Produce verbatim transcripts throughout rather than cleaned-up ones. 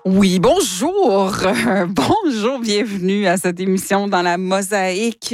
Oui, bonjour. Euh, bonjour, bienvenue à cette émission dans la Mosaïque.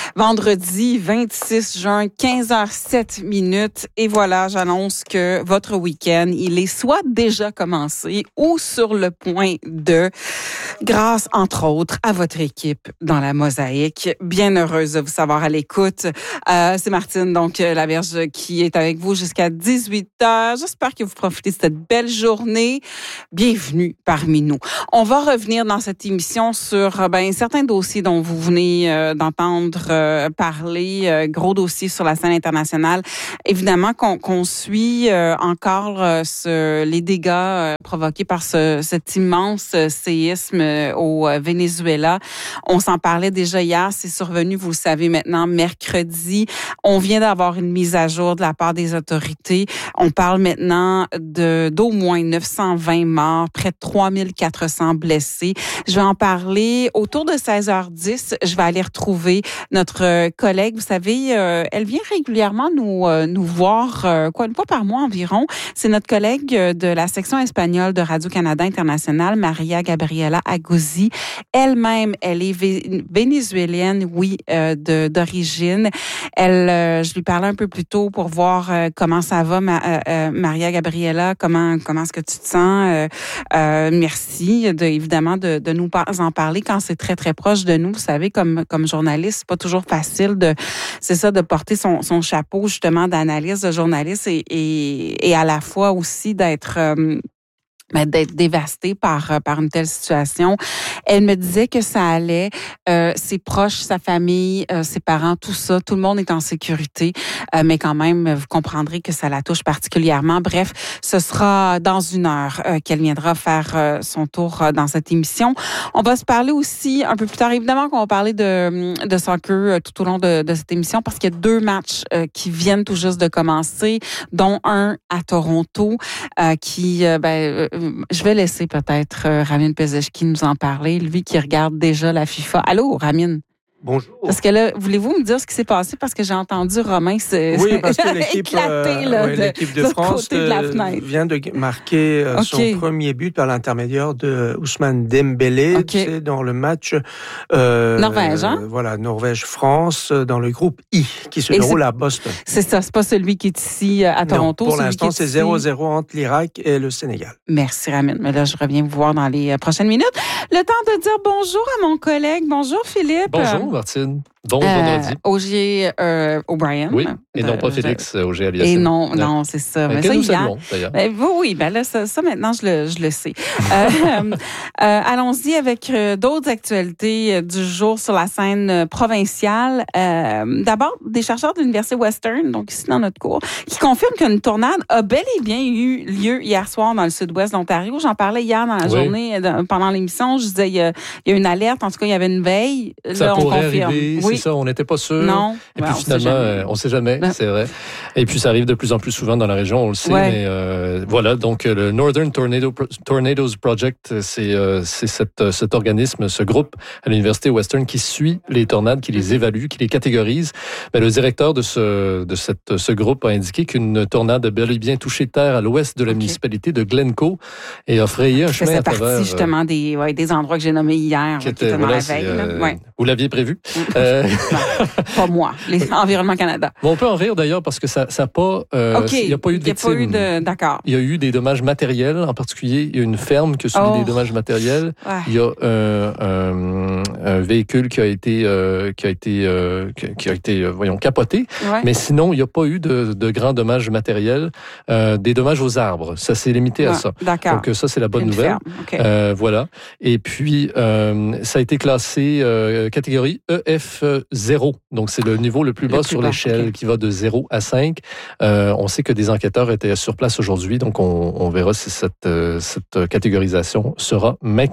Vendredi vingt-six juin, quinze heures sept minutes. Et voilà, j'annonce que votre week-end, il est soit déjà commencé ou sur le point de, grâce, entre autres, à votre équipe dans la Mosaïque. Bien heureuse de vous savoir à l'écoute. Euh, c'est Martine, donc, la Vierge, qui est avec vous jusqu'à dix-huit heures. J'espère que vous profitez de cette belle journée. Bienvenue parmi nous. On va revenir dans cette émission sur ben, certains dossiers dont vous venez euh, d'entendre euh, parler, euh, gros dossiers sur la scène internationale. Évidemment qu'on, qu'on suit euh, encore euh, ce, les dégâts euh, provoqués par ce, cet immense séisme euh, au Venezuela. On s'en parlait déjà hier, c'est survenu, vous le savez maintenant, mercredi. On vient d'avoir une mise à jour de la part des autorités. On parle maintenant de d'au moins neuf cent vingt morts, près de trois mille quatre cents blessés. Je vais en parler autour de seize heures dix. Je vais aller retrouver notre collègue. Vous savez, euh, elle vient régulièrement nous euh, nous voir, euh, quoi, une fois par mois environ. C'est notre collègue de la section espagnole de Radio-Canada International, Maria Gabriela Aguzzi. Elle-même, elle est vé- vénézuélienne, oui, euh, de, d'origine. Elle, euh, je lui parlais un peu plus tôt pour voir euh, comment ça va, ma, euh, euh, Maria Gabriela, comment comment est-ce que tu te sens? Euh, euh, merci, de, évidemment, de, de nous en parler quand c'est très, très proche de nous. Vous savez, comme comme journaliste, c'est pas toujours facile de, c'est ça, de porter son, son chapeau, justement, d'analyse de journaliste et, et, et à la fois aussi d'être... Euh, Ben, d'être dévastée par par une telle situation. Elle me disait que ça allait, euh, ses proches, sa famille, euh, ses parents, tout ça, tout le monde est en sécurité, euh, mais quand même, vous comprendrez que ça la touche particulièrement. Bref, ce sera dans une heure euh, qu'elle viendra faire euh, son tour euh, dans cette émission. On va se parler aussi un peu plus tard, évidemment qu'on va parler de, de soccer euh, tout au long de, de cette émission, parce qu'il y a deux matchs euh, qui viennent tout juste de commencer, dont un à Toronto, euh, qui, euh, ben, je vais laisser peut-être euh, Ramin Pezeshki nous en parler, lui qui regarde déjà la FIFA. Allô, Ramin? Bonjour. Parce que là, voulez-vous me dire ce qui s'est passé? Parce que j'ai entendu Romain se oui, parce que l'équipe, éclater là, euh, ouais, de, l'équipe de, de France côté de la fenêtre. vient de marquer euh, okay. son premier but par l'intermédiaire de Ousmane Dembélé. Okay. C'est dans le match euh, Norvège, hein? euh, voilà, Norvège-France, dans le groupe I, qui se Et déroule c'est, à Boston. C'est ça, c'est pas celui qui est ici à Toronto. Non, pour celui l'instant, qui est c'est zéro zéro entre l'Irak et le Sénégal. Merci, Ramin. Mais là, je reviens vous voir dans les prochaines minutes. Le temps de dire bonjour à mon collègue. Bonjour, Philippe. Bonjour, Martine. Bon vendredi. Euh, Augier euh, O'Brien. Oui, et de, non pas Félix je... Augier Aliassime. Et non, non, non, c'est ça. Mais ça, nous hier, saluons, d'ailleurs. Ben, oui, ben là, ça, ça maintenant, je le, je le sais. euh, euh, allons-y avec euh, d'autres actualités euh, du jour sur la scène euh, provinciale. Euh, d'abord, des chercheurs de l'Université Western, donc ici dans notre cours, qui confirment qu'une tornade a bel et bien eu lieu hier soir dans le sud-ouest de l'Ontario. J'en parlais hier dans la oui. journée, de, pendant l'émission. Je disais, il y, a, il y a une alerte, en tout cas, il y avait une veille. Ça là, pourrait on confirme. Arriver, oui. C'est ça, on n'était pas sûr. Non. Et ouais, puis finalement, euh, on ne sait jamais, non. c'est vrai. Et puis ça arrive de plus en plus souvent dans la région, on le sait. Ouais. Mais euh, voilà, donc le Northern Tornado, Tornadoes Project, c'est, euh, c'est cette, cet organisme, ce groupe à l'Université Western qui suit les tornades, qui les évalue, qui les catégorise. Mais le directeur de ce, de cette, ce groupe a indiqué qu'une tornade a bel et bien touché terre à l'ouest de la okay. municipalité de Glencoe et a frayé un chemin à travers... Ça fait partie justement des, ouais, des endroits que j'ai nommés hier, qui étaient voilà, la veille. Euh, ouais. Vous l'aviez prévu? Mm. Euh... Pas moi. Les Environnement Canada. Bon, on peut en rire d'ailleurs parce que ça, ça a pas, euh, okay. il n'y a pas eu de victimes. Il n'y a pas eu de, d'accord. Il y a eu des dommages matériels, en particulier, il y a une ferme qui a subi oh. des dommages matériels. Ouais. Il y a euh, un, un véhicule qui a été, euh, qui a été, euh, qui a été, euh, voyons, capoté. Ouais. Mais sinon, il n'y a pas eu de, de grands dommages matériels. Euh, des dommages aux arbres, ça s'est limité ouais. à ça. D'accord. Donc ça, c'est la bonne une nouvelle. Okay. Euh, voilà. Et puis, euh, ça a été classé euh, catégorie E F zéro. Donc c'est le niveau le plus bas le plus sur bas, l'échelle okay. qui va de zéro à cinq. Euh, on sait que des enquêteurs étaient sur place aujourd'hui, donc on, on verra si cette, euh, cette catégorisation sera maintenue.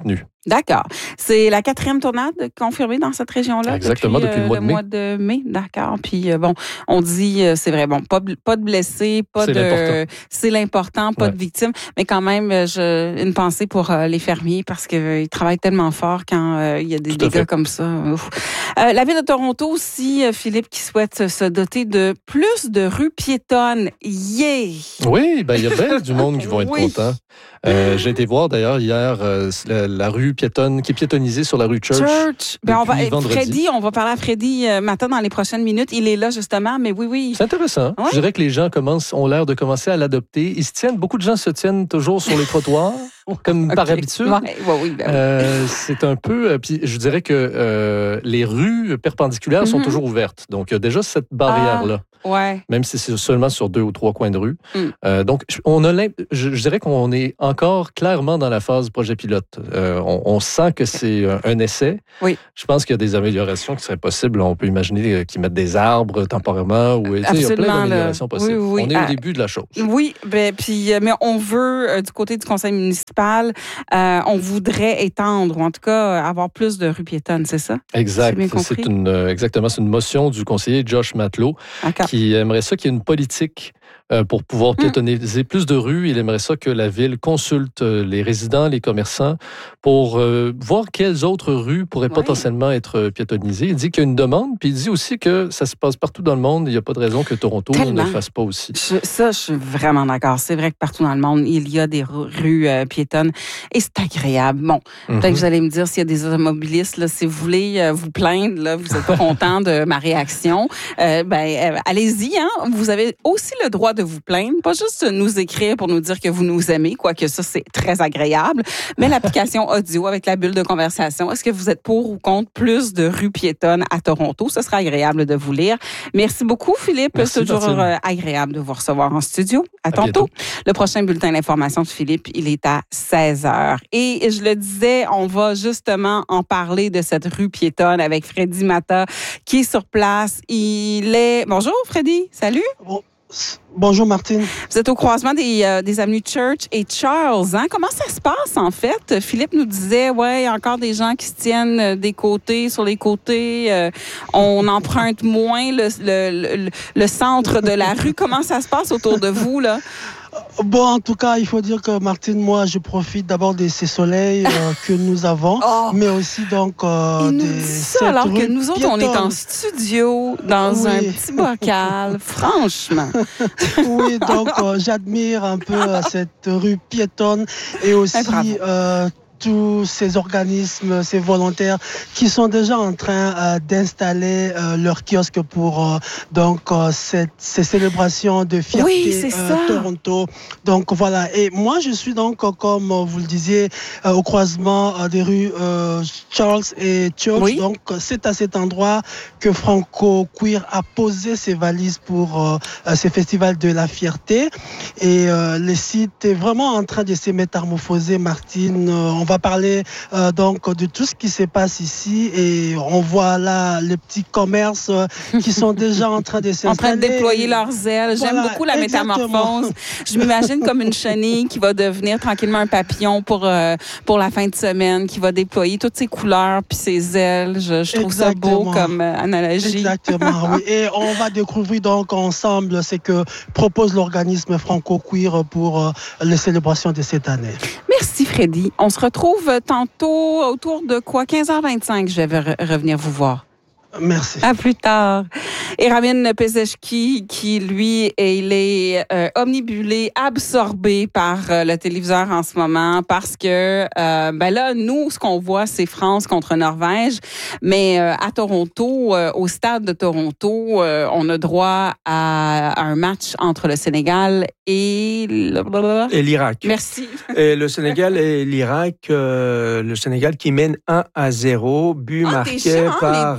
D'accord. C'est la quatrième tornade confirmée dans cette région-là. Exactement, depuis, depuis le mois euh, de mai. Le mois de mai, d'accord. Puis euh, bon, on dit, euh, c'est vrai, bon, pas, pas de blessés, pas c'est de... L'important. C'est l'important, pas ouais. de victimes. Mais quand même, je, une pensée pour euh, les fermiers parce qu'ils euh, travaillent tellement fort quand euh, il y a des Tout dégâts comme ça. Euh, la Ville de Toronto aussi, Philippe, qui souhaite se doter de plus de rues piétonnes. Yeah! Oui, ben, il y a bien du monde qui vont être oui. contents. Euh, j'ai été voir d'ailleurs hier euh, la, la rue piétonne qui est piétonnisée sur la rue Church. Church. Ben, on va, vendredi. Freddy, on va parler à Freddy euh, matin dans les prochaines minutes. Il est là justement, mais oui, oui. C'est intéressant. Ouais. Je dirais que les gens commencent, ont l'air de commencer à l'adopter. Ils se tiennent, beaucoup de gens se tiennent toujours sur les trottoirs, comme okay. par habitude. Ouais, ouais, oui, ben oui. Euh, c'est un peu. Euh, puis je dirais que euh, les rues perpendiculaires mm-hmm. sont toujours ouvertes. Donc il y a déjà cette barrière-là. Ah. Ouais. Même si c'est seulement sur deux ou trois coins de rue. Mm. Euh, donc, on a je, je dirais qu'on est encore clairement dans la phase projet pilote. Euh, on, on sent que c'est un, un essai. Oui. Je pense qu'il y a des améliorations qui seraient possibles. On peut imaginer qu'ils mettent des arbres temporairement. Ou, il y a plein d'améliorations possibles. Oui, oui. On est ah, au début de la chose. Oui, ben, puis, mais on veut, euh, du côté du conseil municipal, euh, on voudrait étendre, ou en tout cas avoir plus de rues piétonnes, c'est ça? Exact. C'est une, euh, exactement, c'est une motion du conseiller Josh Matelot. D'accord. Qui aimerait ça qu'il y ait une politique euh, pour pouvoir piétonniser mmh. plus de rues. Il aimerait ça que la ville consulte les résidents, les commerçants, pour euh, voir quelles autres rues pourraient ouais. potentiellement être piétonnisées. Il dit qu'il y a une demande, puis il dit aussi que ça se passe partout dans le monde. Il n'y a pas de raison que Toronto Tellement. ne le fasse pas aussi. Je, ça, je suis vraiment d'accord. C'est vrai que partout dans le monde, il y a des rues euh, piétonnes et c'est agréable. Bon, mmh. peut-être que vous allez me dire s'il y a des automobilistes, là, si vous voulez euh, vous plaindre, là, vous n'êtes pas content de ma réaction, euh, ben, euh, allez-y. Hein? Vous avez aussi le droit de vous plaindre, pas juste nous écrire pour nous dire que vous nous aimez, quoique ça, c'est très agréable, mais l'application audio avec la bulle de conversation. Est-ce que vous êtes pour ou contre plus de rues piétonnes à Toronto? Ce sera agréable de vous lire. Merci beaucoup, Philippe. Merci, c'est toujours Martine. agréable de vous recevoir en studio. À, à tantôt. Bientôt. Le prochain bulletin d'information de Philippe, il est à seize heures. Et je le disais, on va justement en parler de cette rue piétonne avec Freddy Mata qui est sur place. Il est... Bonjour, Freddy. Salut. Bon. Bonjour Martine. Vous êtes au croisement des, euh, des avenues Church et Charles. Hein? Comment ça se passe en fait? Philippe nous disait, ouais, il y a encore des gens qui se tiennent des côtés, sur les côtés. Euh, on emprunte moins le, le, le, le centre de la rue. Comment ça se passe autour de vous là? Bon, en tout cas, il faut dire que Martine, moi, je profite d'abord de ces soleils euh, que nous avons, oh. mais aussi donc euh, il nous des dit ça alors que nous autres, piétonne. On est en studio dans oui. un petit bocal, franchement. Oui, donc euh, j'admire un peu euh, cette rue piétonne et aussi euh, tous ces organismes, ces volontaires qui sont déjà en train euh, d'installer euh, leurs kiosques pour euh, donc euh, cette, ces célébrations de fierté oui, c'est euh, ça. Toronto. Donc voilà. Et moi, je suis donc, comme vous le disiez, euh, au croisement euh, des rues euh, Charles et Church. Oui. Donc c'est à cet endroit que Franco Queer a posé ses valises pour euh, ce festival de la fierté. Et euh, le site est vraiment en train de se métamorphoser, Martine. Euh, on va parler euh, donc de tout ce qui se passe ici et on voit là les petits commerces euh, qui sont déjà en train de s'installer. En train de déployer leurs ailes. J'aime voilà, beaucoup la exactement. métamorphose. Je m'imagine comme une chenille qui va devenir tranquillement un papillon pour, euh, pour la fin de semaine, qui va déployer toutes ses couleurs puis ses ailes. Je, je trouve exactement. ça beau comme euh, analogie. Exactement, oui. Et on va découvrir donc ensemble ce que propose l'organisme Franco Queer pour euh, les célébrations de cette année. Merci Freddy. On se retrouve tantôt autour de quoi? quinze heures vingt-cinq, je vais re- revenir vous voir. Merci. À plus tard. Et Ramin Pezeshki, qui, lui, il est euh, omnibulé, absorbé par euh, le téléviseur en ce moment parce que, euh, ben là, nous, ce qu'on voit, c'est France contre Norvège. Mais euh, à Toronto, euh, au stade de Toronto, euh, on a droit à, à un match entre le Sénégal et... Le... Et l'Irak. Merci. Et le Sénégal et l'Irak, euh, le Sénégal qui mène un à zéro, but ah, marqué chiant, par les...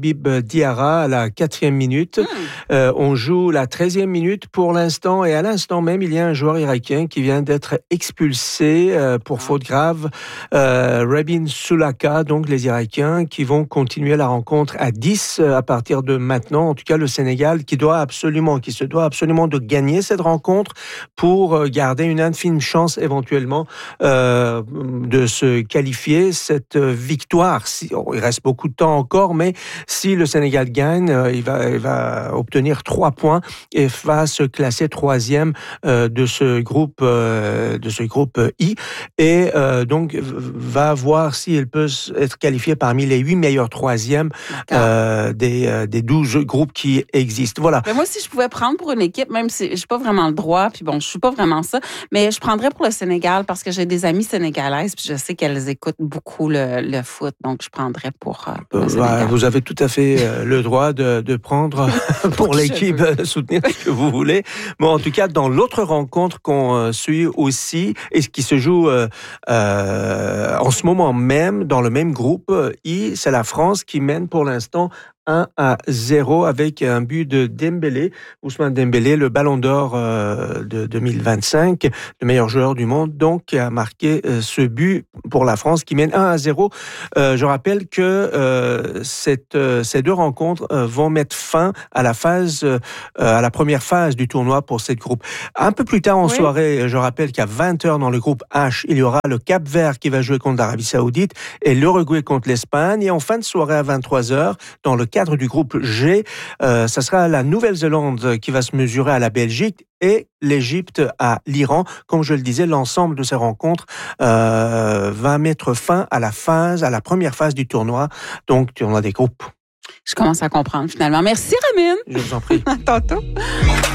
Habib Diarra à la quatrième minute. Mmh. Euh, on joue la treizième minute pour l'instant et à l'instant même, il y a un joueur irakien qui vient d'être expulsé euh, pour ah. faute grave. Euh, Rabin Sulaka, donc les Irakiens qui vont continuer la rencontre à dix euh, à partir de maintenant. En tout cas, le Sénégal qui doit absolument, qui se doit absolument de gagner cette rencontre pour euh, garder une infime chance éventuellement euh, de se qualifier. Cette victoire, si, oh, il reste beaucoup de temps encore, mais si le Sénégal gagne, euh, il, va, il va obtenir trois points et va se classer troisième euh, de ce groupe euh, de ce groupe I et euh, donc va voir s'il peut être qualifié parmi les huit meilleurs troisièmes euh, des euh, des douze groupes qui existent. Voilà. Mais moi, si je pouvais prendre pour une équipe, même si j'ai pas vraiment le droit, puis bon, je suis pas vraiment ça, mais je prendrais pour le Sénégal parce que j'ai des amies sénégalaises, puis je sais qu'elles écoutent beaucoup le, le foot, donc je prendrais pour, euh, pour le Sénégal. Vous avez tout à fait euh, le droit de, de prendre pour, pour l'équipe, euh, soutenir ce que vous voulez. Mais en tout cas, dans l'autre rencontre qu'on euh, suit aussi et qui se joue euh, euh, en ce moment même dans le même groupe I, c'est la France qui mène pour l'instant un à zéro avec un but de Dembélé, Ousmane Dembélé, le Ballon d'Or euh, de deux mille vingt-cinq, le meilleur joueur du monde, donc qui a marqué euh, ce but pour la France qui mène un à zéro. Euh, je rappelle que euh, cette, euh, ces deux rencontres euh, vont mettre fin à la phase, euh, à la première phase du tournoi pour cette groupe. Un peu plus tard en oui. soirée, je rappelle qu'à vingt heures dans le groupe H, il y aura le Cap-Vert qui va jouer contre l'Arabie Saoudite et l'Uruguay contre l'Espagne. Et en fin de soirée à vingt-trois heures, dans le cadre du groupe G, euh, ça sera la Nouvelle-Zélande qui va se mesurer à la Belgique et l'Égypte à l'Iran. Comme je le disais, l'ensemble de ces rencontres euh, va mettre fin à la phase, à la première phase du tournoi, donc tournoi des groupes. Je commence à comprendre finalement. Merci, Ramin. Je vous en prie. À tantôt.